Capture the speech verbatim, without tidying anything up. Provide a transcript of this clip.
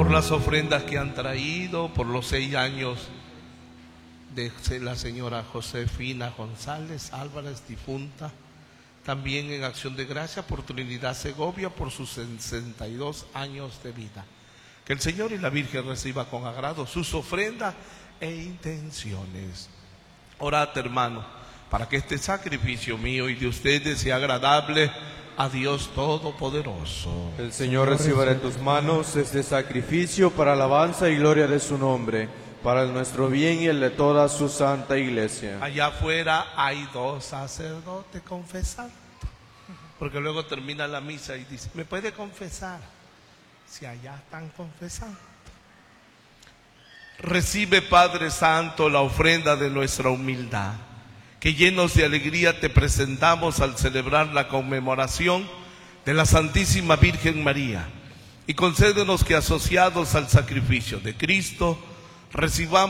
por las ofrendas que han traído, por los seis años de la señora Josefina González Álvarez, difunta. También en acción de gracia por Trinidad Segovia, por sus sesenta y dos años de vida. Que el Señor y la Virgen reciba con agrado sus ofrendas e intenciones. Orad, hermano, para que este sacrificio mío y de ustedes sea agradable a Dios Todopoderoso. El Señor reciba de tus manos este sacrificio para alabanza y gloria de su nombre, para el nuestro bien y el de toda su santa iglesia. Allá afuera hay dos sacerdotes confesando, porque luego termina la misa y dice, ¿me puede confesar? Si allá están confesando. Recibe, Padre Santo, la ofrenda de nuestra humildad, que llenos de alegría te presentamos al celebrar la conmemoración de la Santísima Virgen María, y concédenos que, asociados al sacrificio de Cristo, recibamos